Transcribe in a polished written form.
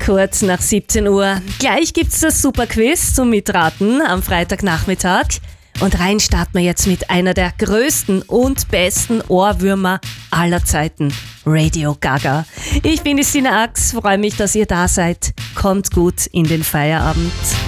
Kurz nach 17 Uhr. Gleich gibt's das Superquiz zum Mitraten am Freitagnachmittag. Und rein starten wir jetzt mit einer der größten und besten Ohrwürmer aller Zeiten. Radio Gaga. Ich bin die Stina Ax, freue mich, dass ihr da seid. Kommt gut in den Feierabend.